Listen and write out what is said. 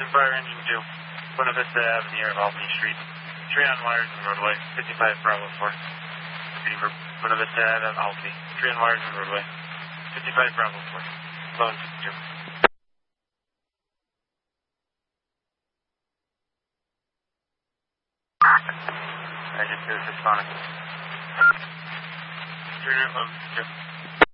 Fire Engine 2, Buena Vista Avenue of Albany Street. Tree on wires in the roadway, 55 Bravo 4. Repeating for Buena Vista Ave of Albany. Tree on wires in the roadway, 55 Bravo 4. Low 62. I just do this phonic. Turn it low 62.